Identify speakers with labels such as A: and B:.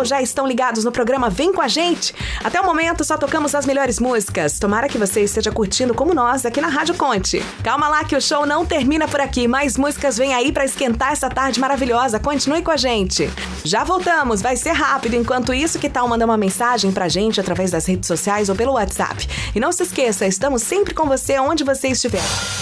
A: pessoal já estão ligados no programa Vem Com a Gente. Até o momento só tocamos as melhores músicas. Tomara que você esteja curtindo como nós aqui na Rádio Conte. Calma lá que o show não termina por aqui. Mais músicas vêm aí pra esquentar essa tarde maravilhosa. Continue com a gente. Já voltamos, vai ser rápido. Enquanto isso, que tal mandar uma mensagem pra gente através das redes sociais ou pelo WhatsApp? E não se esqueça, estamos sempre com você onde você estiver.